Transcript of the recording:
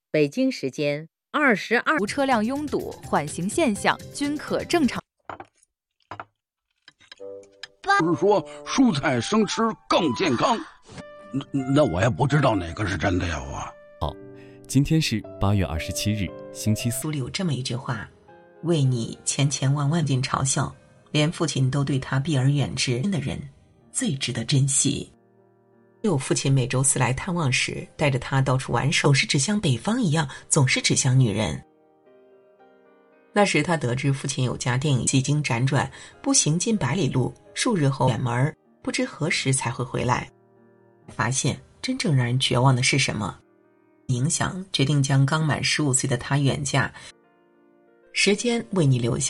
北京时间22， 无车辆拥堵、缓行现象均可正常。 就是说蔬菜生吃更健康，那我也不知道哪个是真的呀，我。 今天是8月27日，星期四。 书里有这么一句话：为你千千万万尽嘲笑，连父亲都对他避而远之的人，最值得珍惜。只有父亲每周4来探望时，带着他到处玩耍，总是只像北方一样，总是只像女人。那时他得知父亲有家店，几经辗转，步行近100里路，数日后远门，不知何时才会回来。发现真正让人绝望的是什么？影响决定将刚满15岁的他远嫁。时间为你留下